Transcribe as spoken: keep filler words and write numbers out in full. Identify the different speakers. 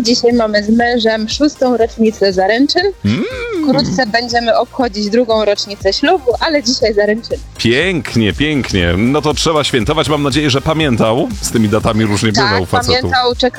Speaker 1: Dzisiaj mamy z mężem szóstą rocznicę zaręczyn.
Speaker 2: Mm.
Speaker 1: Wkrótce będziemy obchodzić drugą rocznicę ślubu, ale dzisiaj zaręczyny.
Speaker 2: Pięknie, pięknie. No to trzeba świętować. Mam nadzieję, że pamiętał. Z tymi datami różnie bywa u
Speaker 1: Tak,
Speaker 2: facetów.
Speaker 1: pamiętał, czekał